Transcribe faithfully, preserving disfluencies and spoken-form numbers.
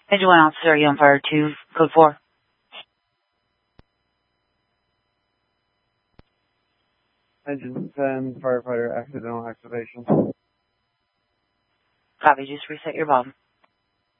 Engine one officer, you on fire two, code four. Engine ten, firefighter, accidental activation. Copy, just reset your bomb.